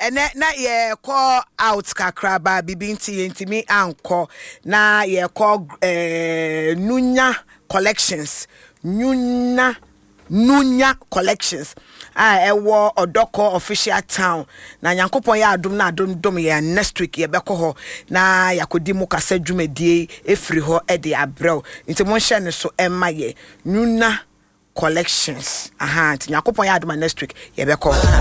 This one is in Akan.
na ye call out kakra ba bibi nti yentimi anko na ye call Nunya Collections. Nunya Collections. Ewo Odoko official town. Na Nyankopon ya adum na adum ye next week ye beko ho na yakodi mu kasa dwumedie efiri ho e de abrel. Nti mo hye ne so emma ye Nunya Collections. Nti Nyankopon ya adum next week ye beko.